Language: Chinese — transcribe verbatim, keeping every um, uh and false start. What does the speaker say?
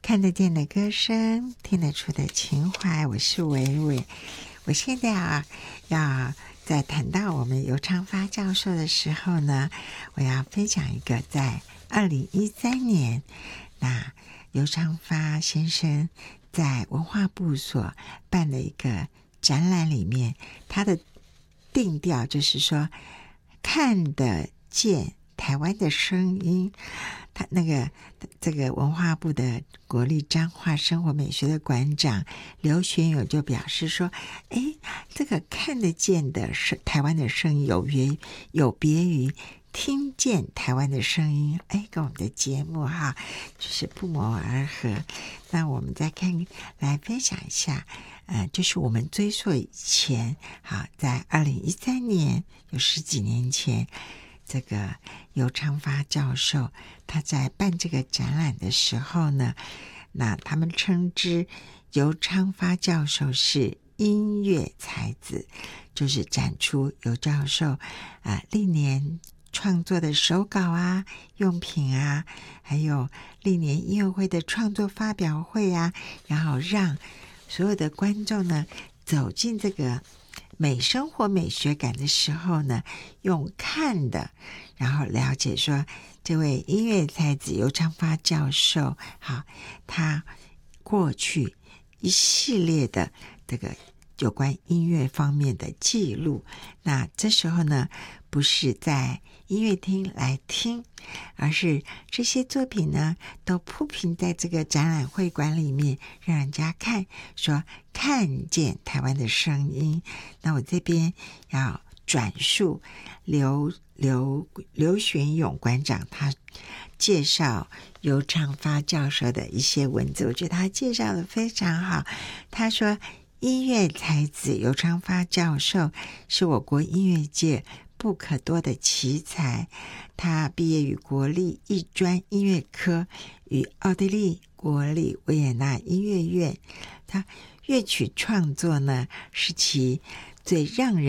看得见的歌声，听得出的情怀。我是伟伟。我现在啊，要在谈到我们游昌发教授的时候呢，我要分享一个在二零一三年，那游昌发先生在文化部所办的一个展览里面，他的定调就是说，看得见台湾的声音。他那个这个文化部的国立彰化生活美学的馆长刘玄友就表示说，诶，这个看得见的是台湾的声音有别有别于听见台湾的声音，诶，跟我们的节目哈就是不谋而合。那我们再看来分享一下，呃，就是我们追溯以前，好，在二零一三年，有十几年前，这个游昌发教授他在办这个展览的时候呢，那他们称之游昌发教授是音乐才子，就是展出游教授啊、呃、历年创作的手稿啊、用品啊，还有历年音乐会的创作发表会啊，然后让所有的观众呢走进这个美生活美学感的时候呢，用看的，然后了解说这位音乐才子游昌发教授，好，他过去一系列的这个有关音乐方面的记录。那这时候呢，不是在音乐厅来听，而是这些作品呢都铺平在这个展览会馆里面，让人家看，说看见台湾的声音。那我这边要转述刘刘刘玄勇馆长他介绍游昌发教授的一些文字，我觉得他介绍的非常好。他说，音乐才子游昌发教授是我国音乐界不可多的奇才，他毕业于国立艺专音乐科与奥地利国立维也纳音乐院。他乐曲创作呢是其最让人